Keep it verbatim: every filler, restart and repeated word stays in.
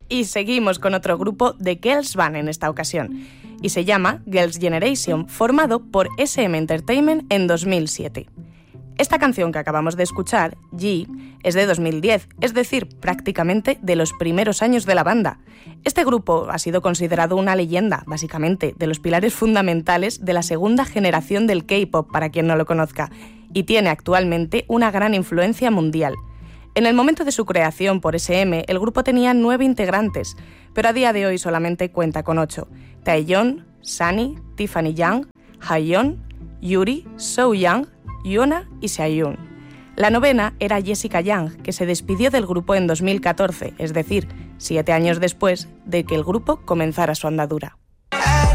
Y seguimos con otro grupo de girls band en esta ocasión, y se llama Girls' Generation, formado por ese eme Entertainment en dos mil siete. Esta canción que acabamos de escuchar, G, es de dos mil diez, es decir, prácticamente de los primeros años de la banda. Este grupo ha sido considerado una leyenda, básicamente, de los pilares fundamentales de la segunda generación del K-pop, para quien no lo conozca, y tiene actualmente una gran influencia mundial. En el momento de su creación por ese eme, el grupo tenía nueve integrantes, pero a día de hoy solamente cuenta con ocho: Taeyeon, Sunny, Tiffany Young, Haeyeon, Yuri, So Young, Yuna y Seayun. La novena era Jessica Young, que se despidió del grupo en dos mil catorce, es decir, siete años después de que el grupo comenzara su andadura.